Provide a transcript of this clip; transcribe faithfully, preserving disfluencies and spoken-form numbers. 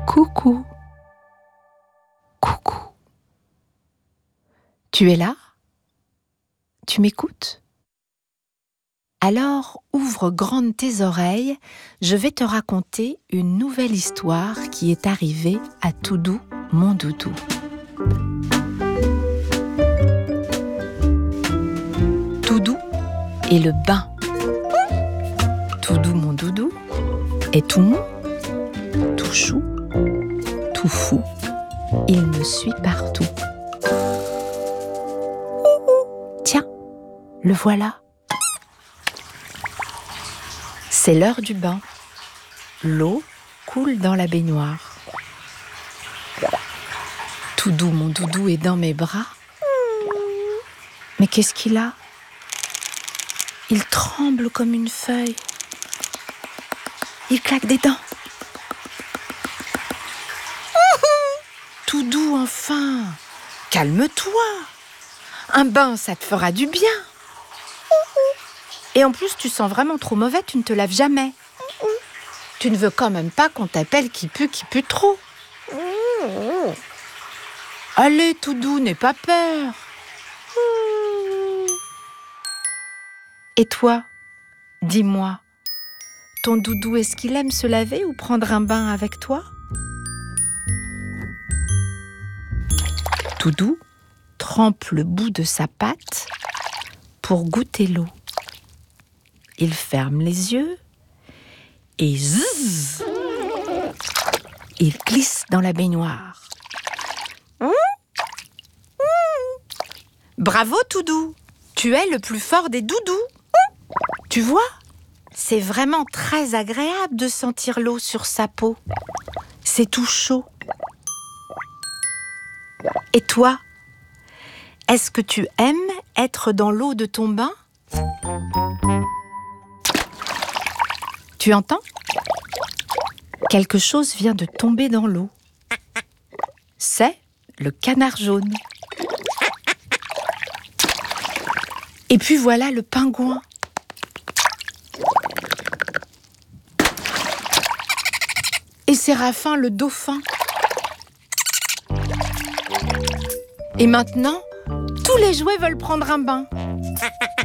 Coucou. Coucou. Tu es là? Tu m'écoutes? Alors, ouvre grandes tes oreilles, je vais te raconter une nouvelle histoire qui est arrivée à Toudou, mon doudou. Toudou et le bain. Toudou, mon doudou, est tout mou, tout chou, tout fou. Il me suit partout. Tiens, le voilà. C'est l'heure du bain. L'eau coule dans la baignoire. Toudou, mon doudou, est dans mes bras. Mais qu'est-ce qu'il a? Il tremble comme une feuille. Il claque des dents. Toudou, enfin, calme-toi. Un bain, ça te fera du bien. Et en plus, tu sens vraiment trop mauvais, tu ne te laves jamais. Tu ne veux quand même pas qu'on t'appelle qui pue, qui pue trop. Allez, Toudou, n'aie pas peur. Et toi, dis-moi, ton doudou, est-ce qu'il aime se laver ou prendre un bain avec toi? Toudou trempe le bout de sa patte pour goûter l'eau. Il ferme les yeux et zzz, il glisse dans la baignoire. Bravo Toudou, tu es le plus fort des doudous. Tu vois, c'est vraiment très agréable de sentir l'eau sur sa peau. C'est tout chaud. Et toi, est-ce que tu aimes être dans l'eau de ton bain? Tu entends? Quelque chose vient de tomber dans l'eau. C'est le canard jaune. Et puis voilà le pingouin. Et Séraphin le dauphin. Et maintenant, tous les jouets veulent prendre un bain.